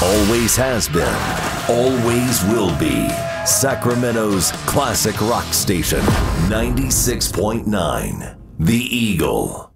Always has been, always will be. Sacramento's classic rock station, 96.9, The Eagle.